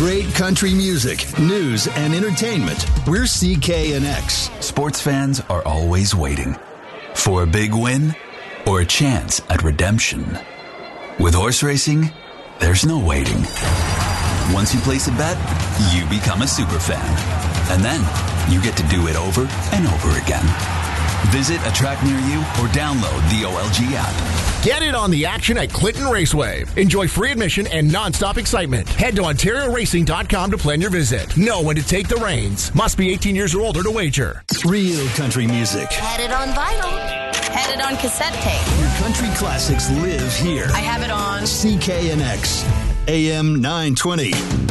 Great country music, news, and entertainment. We're CKNX. Sports fans are always waiting for a big win or a chance at redemption. With horse racing, there's no waiting. Once you place a bet, you become a super fan. And then you get to do it over and over again. Visit a track near you or download the OLG app. Get in on the action at Clinton Raceway. Enjoy free admission and nonstop excitement. Head to OntarioRacing.com to plan your visit. Know when to take the reins. Must be 18 years or older to wager. Real country music. Had it on vinyl. Had it on cassette tape. Your country classics live here. I have it on CKNX, AM 920.